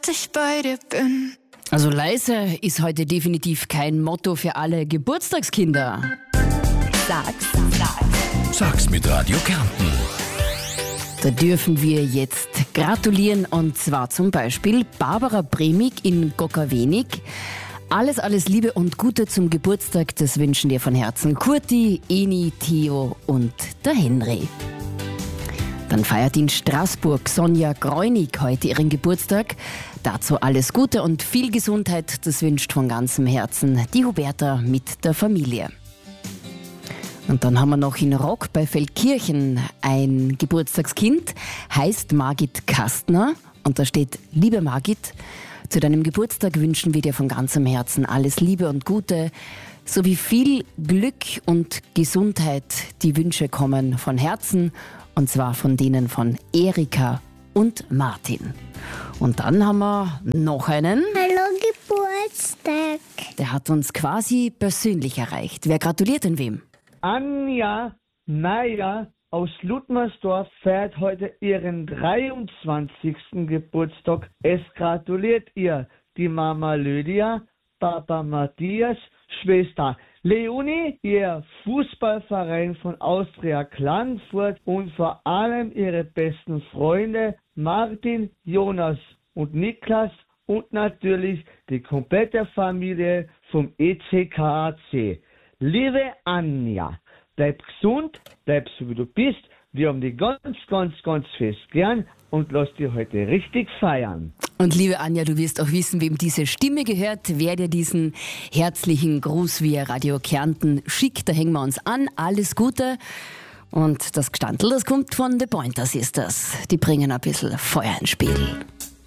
ich bei dir bin. Also leise ist heute definitiv kein Motto für alle Geburtstagskinder. Sag's mit Radio Kärnten. Da dürfen wir jetzt gratulieren, und zwar zum Beispiel Barbara Bremig in Gockerwenig. Alles Liebe und Gute zum Geburtstag, das wünschen dir von Herzen Kurti, Eni, Theo und der Henry. Dann feiert in Straßburg Sonja Greunig heute ihren Geburtstag. Dazu alles Gute und viel Gesundheit, das wünscht von ganzem Herzen die Huberta mit der Familie. Und dann haben wir noch in Rock bei Feldkirchen ein Geburtstagskind, heißt Margit Kastner. Und da steht: Liebe Margit, zu deinem Geburtstag wünschen wir dir von ganzem Herzen alles Liebe und Gute, sowie viel Glück und Gesundheit. Die Wünsche kommen von Herzen, und zwar von denen von Erika und Martin. Und dann haben wir noch einen. Hallo Geburtstag. Der hat uns quasi persönlich erreicht. Wer gratuliert denn wem? Anja Neier aus Ludmersdorf feiert heute ihren 23. Geburtstag. Es gratuliert ihr die Mama Lydia, Papa Matthias, Schwester Leonie, ihr Fußballverein von Austria Klagenfurt und vor allem ihre besten Freunde Martin, Jonas und Niklas und natürlich die komplette Familie vom ECKAC. Liebe Anja, bleib gesund, bleib so wie du bist. Wir haben dich ganz fest gern und lass dich heute richtig feiern. Und liebe Anja, du wirst auch wissen, wem diese Stimme gehört, wer dir diesen herzlichen Gruß via Radio Kärnten schickt. Da hängen wir uns an. Alles Gute. Und das Gstandl, das kommt von The Pointer Sisters. Die bringen ein bisschen Feuer ins Spiel.